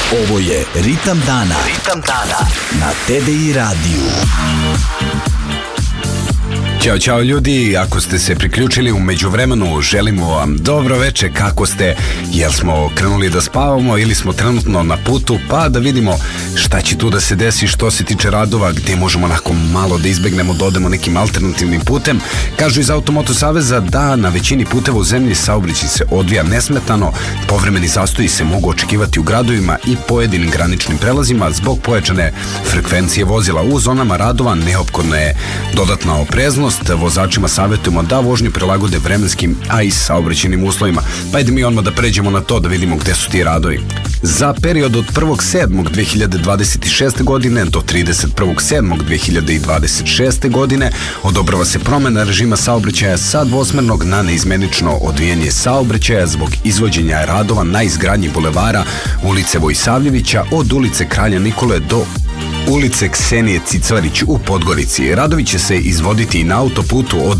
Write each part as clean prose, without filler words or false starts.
Ovo je Ritam dana. Ritam dana na TDI radiju. Ćao ljudi, ako ste se priključili u međuvremenu, želimo vam dobro veče, kako ste, jel smo krenuli da spavamo ili smo trenutno na putu, pa da vidimo šta će tu da se desi što se tiče radova, gde možemo onako malo da izbegnemo, da odemo nekim alternativnim putem. Kažu iz Automoto Saveza da na većini puteva u zemlji saobraćaj se odvija nesmetano, povremeni zastoji se mogu očekivati u gradovima i pojedinim graničnim prelazima zbog pojačane frekvencije vozila. U zonama radova neophodna je dodatna opreznost. Vozačima savjetujemo da vožnju prilagode vremenskim, a i saobraćajnim uslovima. Pa ajde mi odmah da pređemo na to, da vidimo gde su ti radovi. Za period od 1.7.2026. godine do 31.7.2026. godine odobrava se promena režima saobraćaja sa dvosmernog na neizmenično odvijanje saobraćaja zbog izvođenja radova na izgradnji bulevara ulice Vojsavljevića od ulice Kralja Nikole do ulice Ksenije Cicvarić u Podgorici. Radovi će se izvoditi i na autoputu od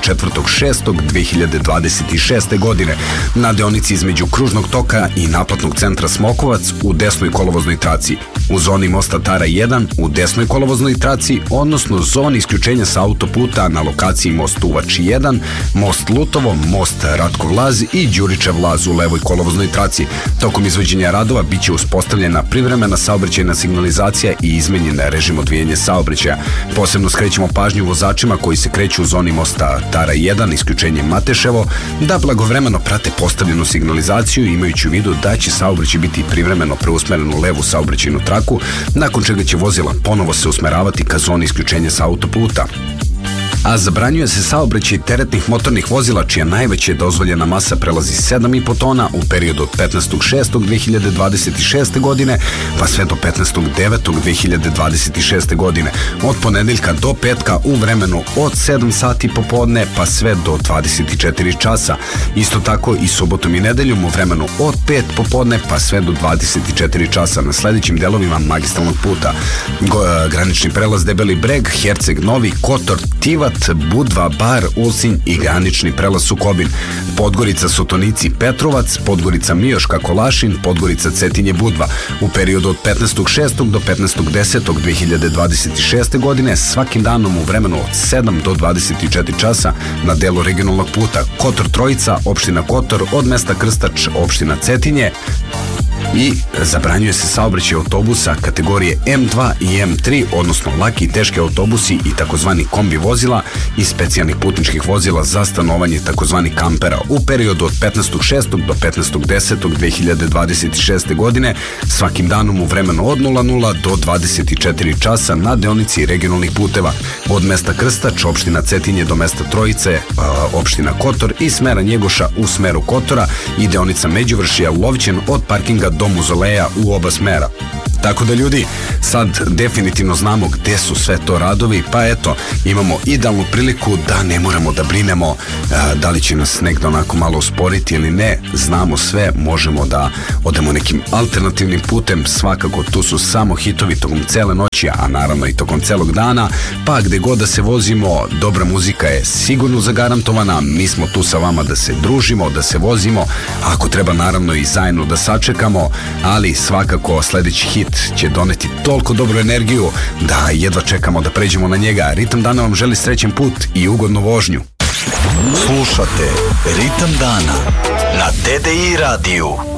24.6.2026. godine na deonici između Kružnog toka i naplatnog centra Smokovac u desnoj kolovoznoj traci, u zoni mosta Tara 1 u desnoj kolovoznoj traci, odnosno zoni isključenja sa autoputa na lokaciji most Uvač 1, most Lutovo, most Ratkov Laz i Đuričev Laz u levoj kolovoznoj traci. Tokom izvođenja radova biće uspostavljena privremena saobraćajna signalizacija i izmenjen režim odvijanja saobraćaja. Posebno skrećemo pažnju vozačima koji se kreću u zoni mosta Tara 1, isključenje Mateševo, da blagovremeno prate postavljenu signalizaciju, imajući u vidu da će saobraćaj biti privremeno preusmeren u levu saobraćajnu traku, nakon čega će vozila ponovo se usmeravati ka zoni isključenja sa autoputa. A zabranjuje se saobraćaj teretnih motornih vozila čija najveća dozvoljena masa prelazi 7,5 tona u periodu od 15.6.2026. godine pa sve do 15.9.2026. godine, od ponedeljka do petka u vremenu od 7 sati popodne pa sve do 24 časa. Isto tako i subotom i nedeljom u vremenu od 5 popodne pa sve do 24 časa na sledećim delovima magistralnog puta: granični prelaz Debeli Breg, Herceg Novi, Kotor, Tivat, Budva, Bar, Ulcinj i granični prelaz Sukobin, Podgorica Sotonici Petrovac, Podgorica Mioška Kolašin, Podgorica Cetinje Budva. U periodu od 15.6. do 15.10.2026. godine svakim danom u vremenu od 7 do 24 časa na delu regionalnog puta Kotor Trojica, opština Kotor, od mesta Krstač, opština Cetinje, i zabranjuje se saobraćaj autobusa kategorije M2 i M3, odnosno laki i teški autobusi i takozvani kombi vozila i specijalnih putničkih vozila za stanovanje takozvani kampera u periodu od 15.6. do 15.10.2026. godine svakim danom u vremenu od 00 do 24 časa na deonici regionalnih puteva od mesta Krstač, opština Cetinje, do mesta Trojice, opština Kotor, i smera Njegoša u smeru Kotora i deonica Međuvršija Lovćen od parkinga do Muzoleja u oba smera. Tako da ljudi, sad definitivno znamo gde su sve to radovi, pa eto, imamo idealnu priliku da ne moramo da brinemo da li će nas negde onako malo usporiti ili ne. Znamo sve, možemo da odemo nekim alternativnim putem, svakako tu su samo hitovi tokom cele noći, a naravno i tokom celog dana, pa gde god da se vozimo, dobra muzika je sigurno zagarantovana, mi smo tu sa vama da se družimo, da se vozimo, ako treba naravno i zajedno da sačekamo, ali svakako sledeći hit će doneti toliko dobru energiju da jedva čekamo da pređemo na njega. Ritam dana vam želi srećen put i ugodnu vožnju. Slušate Ritam dana na TDI radiju.